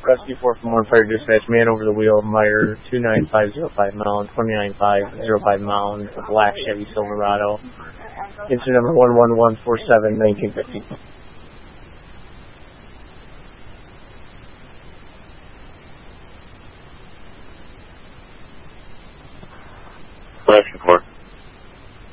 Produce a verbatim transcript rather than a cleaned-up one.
Rescue four from one Fire Dispatch, man over the wheel, Meyer, two nine five zero five Mound, two nine five zero five Mound, a black Chevy Silverado. Incident number one one one four seven, nineteen fifty. Rescue four.